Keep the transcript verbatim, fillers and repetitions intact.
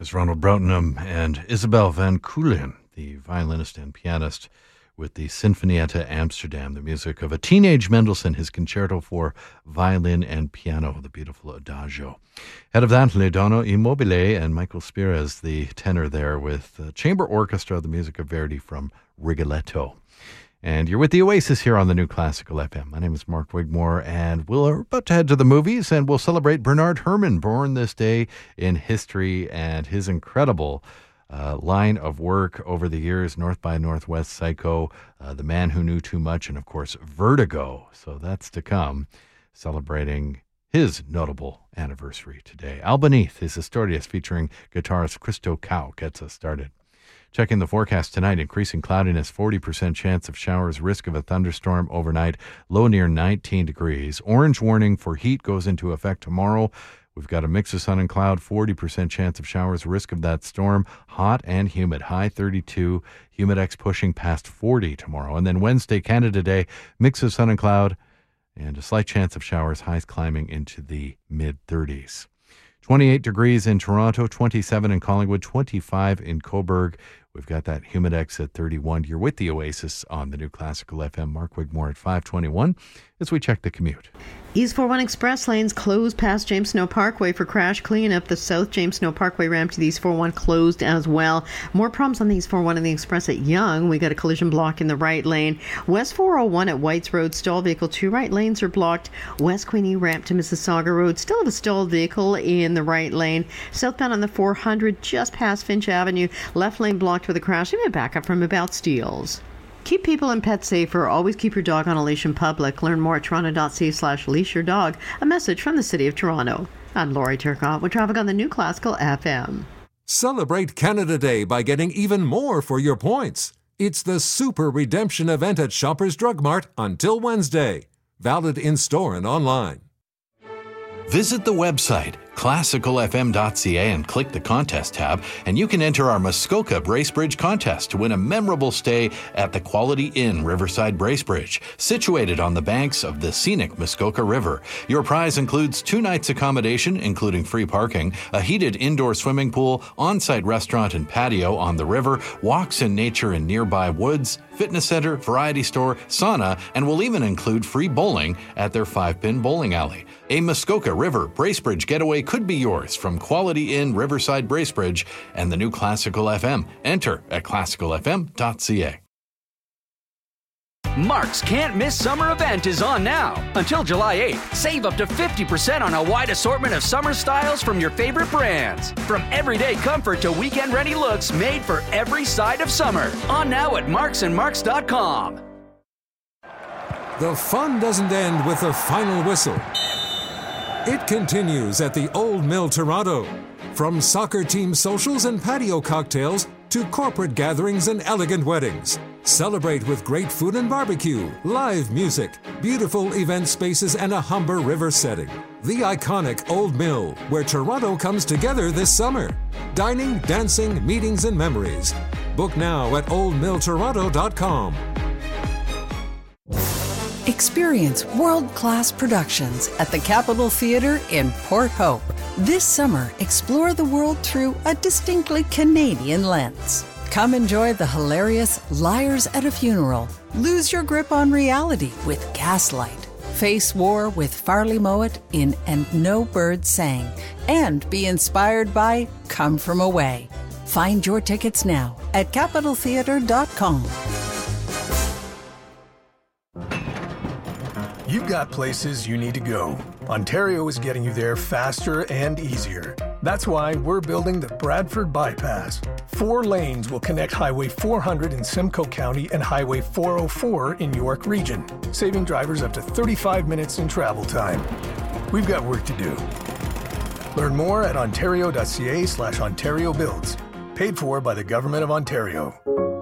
was Ronald Broughton and Isabel van Keulen, the violinist and pianist with the Sinfonietta Amsterdam, the music of a teenage Mendelssohn, his concerto for violin and piano, the beautiful Adagio. Head of that, Le Dono Immobile, and Michael Spires, the tenor there, with the chamber orchestra, the music of Verdi from Rigoletto. And you're with the Oasis here on the New Classical F M. My name is Mark Wigmore, and we're about to head to the movies, and we'll celebrate Bernard Herrmann, born this day in history, and his incredible uh, line of work over the years, North by Northwest, Psycho, uh, The Man Who Knew Too Much, and, of course, Vertigo. So that's to come, celebrating his notable anniversary today. Al Beneath, his Historias, featuring guitarist Christo Cow, gets us started. Checking the forecast tonight, increasing cloudiness, forty percent chance of showers, risk of a thunderstorm overnight, low near nineteen degrees. Orange warning for heat goes into effect tomorrow. We've got a mix of sun and cloud, forty percent chance of showers, risk of that storm, hot and humid, high thirty-two, humidex pushing past forty tomorrow. And then Wednesday, Canada Day, mix of sun and cloud, and a slight chance of showers, highs climbing into the mid-thirties. twenty-eight degrees in Toronto, twenty-seven in Collingwood, twenty-five in Cobourg. We've got that humidex at thirty-one. You're with the Oasis on the New Classical F M. Mark Wigmore at five twenty-one as we check the commute. East four one Express lanes closed past James Snow Parkway for crash cleanup. The South James Snow Parkway ramp to the East four one closed as well. More problems on the East four one and the Express at Yonge. We got a collision block in the right lane. West four oh one at Whites Road, stalled vehicle. Two right lanes are blocked. West Queenie ramp to Mississauga Road, still have a stalled vehicle in the right lane. Southbound on the four hundred, just past Finch Avenue, left lane blocked with a crash. Even back up from about Steeles. Keep people and pets safer. Always keep your dog on a leash in public. Learn more at toronto.ca slash leash your dog. A message from the City of Toronto. I'm Lori Turcotte with traffic on the New Classical F M. Celebrate Canada Day by getting even more for your points. It's the Super Redemption event at Shoppers Drug Mart until Wednesday. Valid in-store and online. Visit the website, classical f m dot c a, and click the contest tab, and you can enter our Muskoka Bracebridge contest to win a memorable stay at the Quality Inn Riverside Bracebridge, situated on the banks of the scenic Muskoka River. Your prize includes two nights accommodation, including free parking, a heated indoor swimming pool, on-site restaurant and patio on the river, walks in nature in nearby woods, fitness center, variety store, sauna, and will even include free bowling at their five-pin bowling alley. A Muskoka River Bracebridge getaway could be yours from Quality Inn Riverside Bracebridge and the New Classical F M. Enter at classical f m dot c a. Mark's Can't Miss Summer event is on now. Until July eighth, save up to fifty percent on a wide assortment of summer styles from your favorite brands. From everyday comfort to weekend-ready looks made for every side of summer. On now at marks and marks dot com. The fun doesn't end with the final whistle. It continues at the Old Mill Toronto. From soccer team socials and patio cocktails to corporate gatherings and elegant weddings. Celebrate with great food and barbecue, live music, beautiful event spaces, and a Humber River setting. The iconic Old Mill, where Toronto comes together this summer. Dining, dancing, meetings, and memories. Book now at old mill toronto dot com. Experience world-class productions at the Capitol Theatre in Port Hope. This summer, explore the world through a distinctly Canadian lens. Come enjoy the hilarious Liars at a Funeral. Lose your grip on reality with Gaslight. Face war with Farley Mowat in And No Bird Sang. And be inspired by Come From Away. Find your tickets now at capitol theatre dot com. You've got places you need to go. Ontario is getting you there faster and easier. That's why we're building the Bradford Bypass. Four lanes will connect Highway four hundred in Simcoe County and Highway four oh four in York Region, saving drivers up to thirty-five minutes in travel time. We've got work to do. Learn more at ontario.ca slash Ontario Builds. Paid for by the Government of Ontario.